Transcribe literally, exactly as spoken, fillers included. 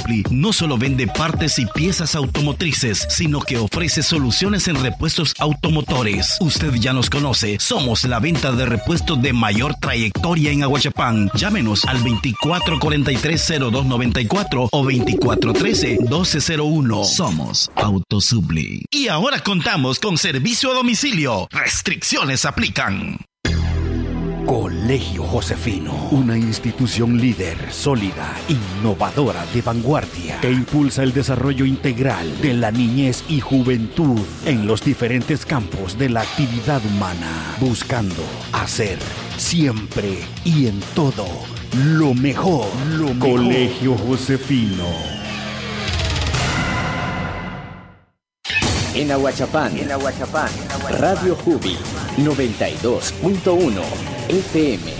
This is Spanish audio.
Supply no solo vende partes y piezas automotrices, sino que ofrece soluciones en repuestos automotores. Usted ya nos conoce, somos la venta de repuestos de mayor trayectoria en Aguachapán. Llámenos al veinticuatro cuarenta y tres cero dos noventa y cuatro o veinticuatro trece doce cero uno. Somos Auto Supply. Y ahora contamos con servicio a domicilio. Restricciones aplican. Colegio Josefino, una institución líder, sólida, innovadora, de vanguardia, que impulsa el desarrollo integral de la niñez y juventud en los diferentes campos de la actividad humana, buscando hacer siempre y en todo lo mejor. Lo mejor. Colegio Josefino. En Aguachapán, en Aguachapán, Radio Jubi noventa y dos punto uno F M.